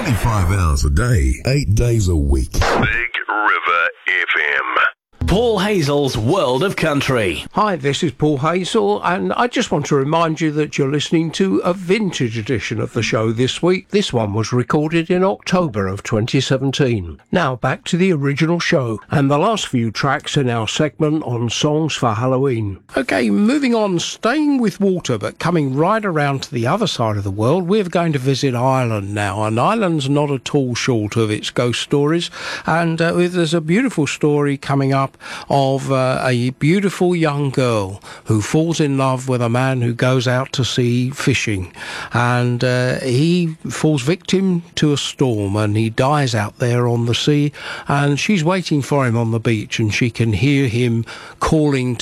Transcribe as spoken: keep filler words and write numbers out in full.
twenty-five hours a day, eight days a week. Big River F M. Paul Hazel's World of Country. Hi, this is Paul Hazel, and I just want to remind you that you're listening to a vintage edition of the show this week. This one was recorded in October of twenty seventeen. Now back to the original show and the last few tracks in our segment on Songs for Halloween. Okay, moving on, staying with water but coming right around to the other side of the world, we're going to visit Ireland now, and Ireland's not at all short of its ghost stories, and uh, there's a beautiful story coming up of uh, a beautiful young girl who falls in love with a man who goes out to sea fishing, and uh, he falls victim to a storm and he dies out there on the sea, and she's waiting for him on the beach and she can hear him calling